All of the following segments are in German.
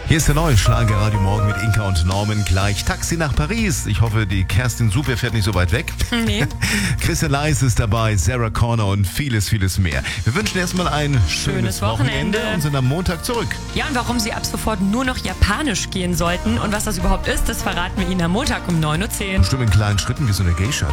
Hier ist der neue Schlagerradio Morgen mit Inka und Norman. Gleich Taxi nach Paris. Ich hoffe, die Kerstin Super fährt nicht so weit weg. Nee. Christian Leis ist dabei, Sarah Connor und vieles, vieles mehr. Wir wünschen erstmal ein schönes Wochenende und sind am Montag zurück. Ja, und warum Sie ab sofort nur noch Japanisch gehen sollten und was das überhaupt ist, das verraten wir Ihnen am Montag um 9.10 Uhr. Bestimmt in kleinen Schritten wie so eine Geisha.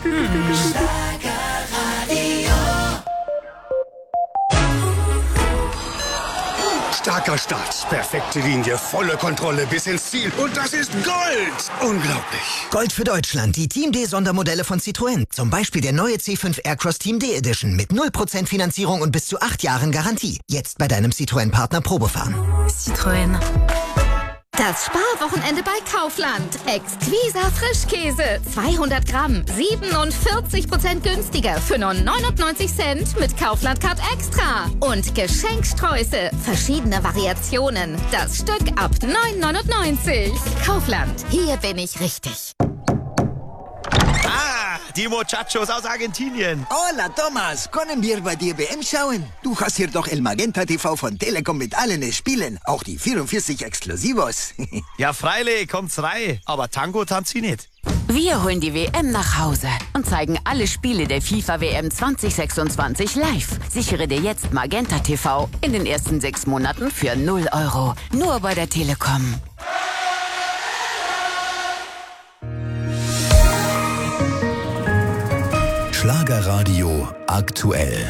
Starker Start, perfekte Linie, volle Kontrolle bis ins Ziel. Und das ist Gold! Unglaublich. Gold für Deutschland, die Team D-Sondermodelle von Citroën. Zum Beispiel der neue C5 Aircross Team D Edition mit 0% Finanzierung und bis zu 8 Jahren Garantie. Jetzt bei deinem Citroën-Partner Probefahren. Citroën. Das Sparwochenende bei Kaufland. Exquisa Frischkäse. 200 Gramm. 47% günstiger für nur 99 Cent mit Kaufland Card Extra. Und Geschenksträuße. Verschiedene Variationen. Das Stück ab 9,99. Kaufland. Hier bin ich richtig. Die Muchachos aus Argentinien. Hola, Thomas. Können wir bei dir WM schauen? Du hast hier doch El Magenta TV von Telekom mit allen Spielen. Auch die 44 Exklusivos. Ja, freilich, kommt's rein. Aber Tango tanzt sie nicht. Wir holen die WM nach Hause und zeigen alle Spiele der FIFA WM 2026 live. Sichere dir jetzt Magenta TV in den ersten 6 Monaten für 0 €. Nur bei der Telekom. Schlagerradio aktuell.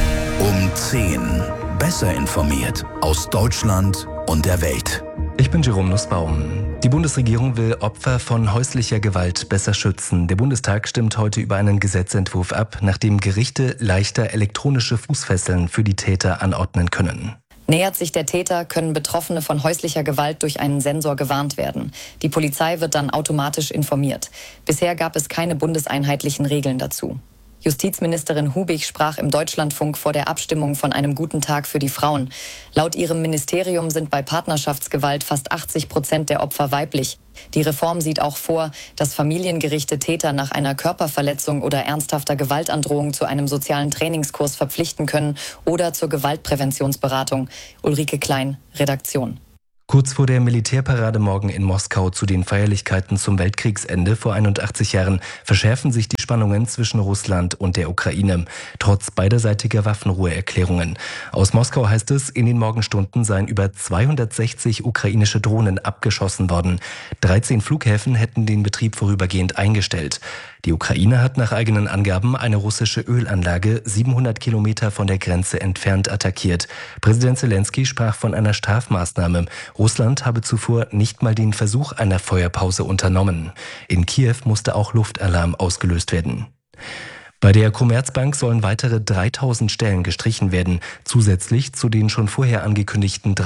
Um 10. Besser informiert aus Deutschland und der Welt. Ich bin Jerome Nussbaum. Die Bundesregierung will Opfer von häuslicher Gewalt besser schützen. Der Bundestag stimmt heute über einen Gesetzentwurf ab, nachdem Gerichte leichter elektronische Fußfesseln für die Täter anordnen können. Nähert sich der Täter, können Betroffene von häuslicher Gewalt durch einen Sensor gewarnt werden. Die Polizei wird dann automatisch informiert. Bisher gab es keine bundeseinheitlichen Regeln dazu. Justizministerin Hubig sprach im Deutschlandfunk vor der Abstimmung von einem guten Tag für die Frauen. Laut ihrem Ministerium sind bei Partnerschaftsgewalt fast 80% der Opfer weiblich. Die Reform sieht auch vor, dass Familiengerichte Täter nach einer Körperverletzung oder ernsthafter Gewaltandrohung zu einem sozialen Trainingskurs verpflichten können oder zur Gewaltpräventionsberatung. Ulrike Klein, Redaktion. Kurz vor der Militärparade morgen in Moskau zu den Feierlichkeiten zum Weltkriegsende vor 81 Jahren verschärfen sich die Spannungen zwischen Russland und der Ukraine, trotz beiderseitiger Waffenruheerklärungen. Aus Moskau heißt es, in den Morgenstunden seien über 260 ukrainische Drohnen abgeschossen worden. 13 Flughäfen hätten den Betrieb vorübergehend eingestellt. Die Ukraine hat nach eigenen Angaben eine russische Ölanlage 700 Kilometer von der Grenze entfernt attackiert. Präsident Zelensky sprach von einer Strafmaßnahme. Russland habe zuvor nicht mal den Versuch einer Feuerpause unternommen. In Kiew musste auch Luftalarm ausgelöst werden. Bei der Commerzbank sollen weitere 3000 Stellen gestrichen werden. Zusätzlich zu den schon vorher angekündigten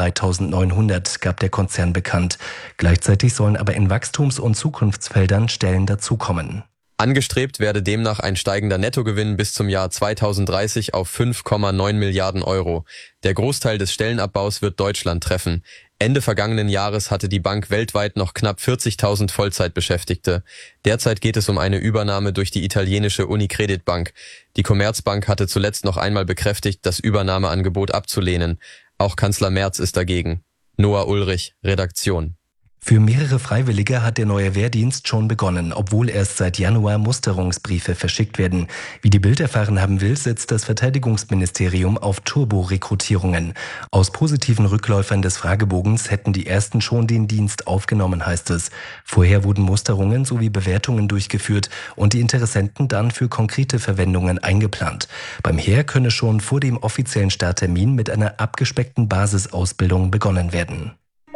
3900 gab der Konzern bekannt. Gleichzeitig sollen aber in Wachstums- und Zukunftsfeldern Stellen dazukommen. Angestrebt werde demnach ein steigender Nettogewinn bis zum Jahr 2030 auf 5,9 Milliarden Euro. Der Großteil des Stellenabbaus wird Deutschland treffen. Ende vergangenen Jahres hatte die Bank weltweit noch knapp 40.000 Vollzeitbeschäftigte. Derzeit geht es um eine Übernahme durch die italienische Unicredit Bank. Die Commerzbank hatte zuletzt noch einmal bekräftigt, das Übernahmeangebot abzulehnen. Auch Kanzler Merz ist dagegen. Noah Ulrich, Redaktion. Für mehrere Freiwillige hat der neue Wehrdienst schon begonnen, obwohl erst seit Januar Musterungsbriefe verschickt werden. Wie die Bild erfahren haben will, setzt das Verteidigungsministerium auf Turbo-Rekrutierungen. Aus positiven Rückläufern des Fragebogens hätten die ersten schon den Dienst aufgenommen, heißt es. Vorher wurden Musterungen sowie Bewertungen durchgeführt und die Interessenten dann für konkrete Verwendungen eingeplant. Beim Heer könne schon vor dem offiziellen Starttermin mit einer abgespeckten Basisausbildung begonnen werden.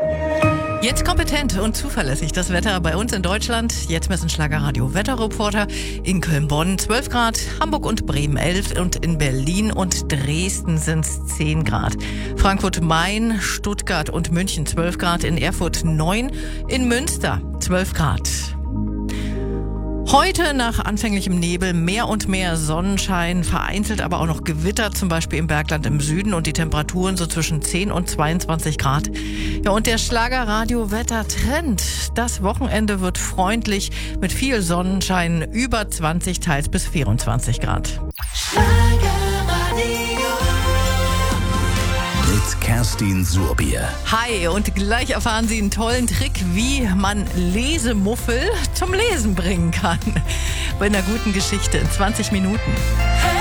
Jetzt kompetent und zuverlässig das Wetter bei uns in Deutschland. Jetzt messen Schlagerradio Wetterreporter in Köln-Bonn 12 Grad, Hamburg und Bremen 11 und in Berlin und Dresden sind es 10 Grad. Frankfurt-Main, Stuttgart und München 12 Grad, in Erfurt 9, in Münster 12 Grad. Heute nach anfänglichem Nebel mehr und mehr Sonnenschein, vereinzelt aber auch noch Gewitter, zum Beispiel im Bergland im Süden und die Temperaturen so zwischen 10 und 22 Grad. Ja, und der Schlagerradio-Wetter-Trend. Das Wochenende wird freundlich mit viel Sonnenschein, über 20, teils bis 24 Grad. Mit Kerstin Surbier. Hi, und gleich erfahren Sie einen tollen Trick, wie man Lesemuffel zum Lesen bringen kann. Bei einer guten Geschichte in 20 Minuten.